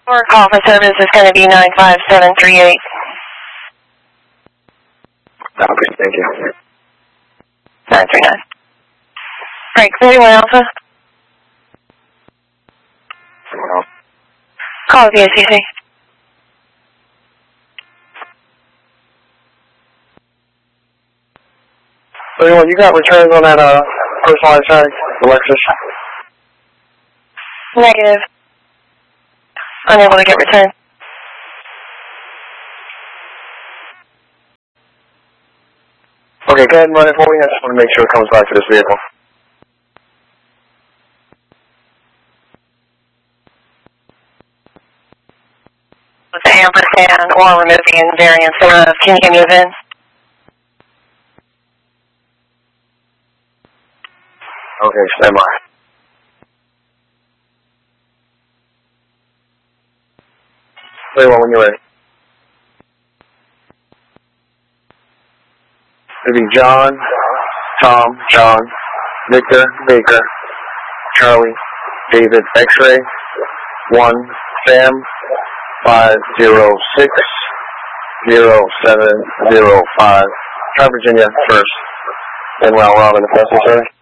Or call for service is going to be 95738. Okay, thank you. 939. Right, 31 Alpha. Someone else. Call the ACC. You got returns on that personalized tag, the Lexus? Negative. Unable to get return. Okay, go ahead and run it for me. I just want to make sure it comes back to this vehicle. With the ampersand or removing variants thereof, can you move in? Okay, stand by. Very well, when you're ready. It'll be John, Tom, John, Victor, Baker, Charlie, David, X-ray, 1, Sam, 5060705. Try Virginia first. And well, Robin, the press is ready.